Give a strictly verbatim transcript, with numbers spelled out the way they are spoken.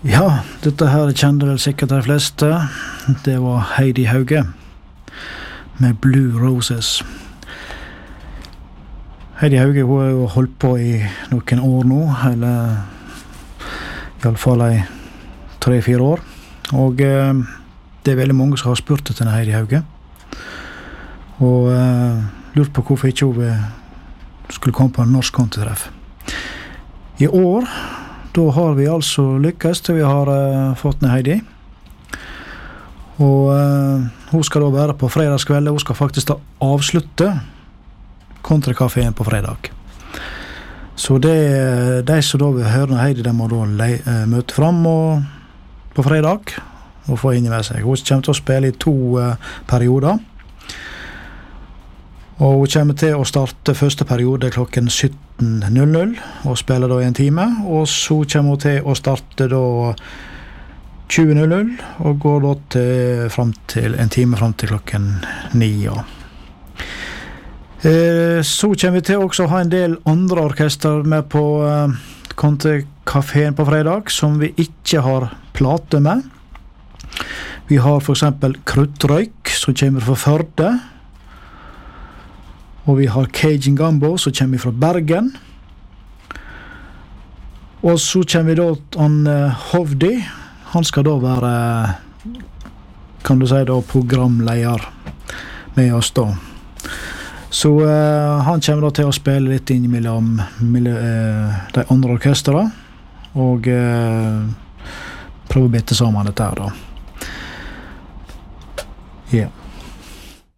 Ja, dette her kjente vel sikkert de fleste. Det var Heidi Hauge med Blue Roses. Heidi Hauge hun har jo holdt på i noen år nå, eller i alle fall i tre-fire år. Og eh, det er veldig mange som har spurt etter Heidi Hauge. Og eh, lurt på hvorfor ikke hun skulle komme på en norsk countrytreff. I år da har vi altså lykkes til vi har uh, fått ned Heidi. Og uh, hun skal da være på fredagskveld. Hun skal faktisk da avslutte Countrykaféen på fredag. Så det, de som da vil høre Heidi, de må da le, uh, møte frem og, på fredag og få inn med seg. Hun kommer til å spille i to uh, perioder. Og hun kommer til å starte første periode klokken sytten null null og spille da i en time. Og så kommer hun til å starte da tjue null null og går da til, frem til en time frem til klokken ni. Ja. Eh, så kommer vi til også å ha en del andre orkester med på eh, Countrykaféen på fredag som vi ikke har plate med. Vi har for eksempel Kruttrøyk som kommer fra Førde. Og vi har Cajun Gumbo, som kommer fra Bergen. Og så kommer vi da til han uh, Hovdi. Han skal da være, kan du si da, programleder med oss da. Så uh, han kommer da til å spille litt inn mellom, mellom uh, de andre orkestrene. Og uh, prøve å bitte sammen dette her da. Ja. Yeah.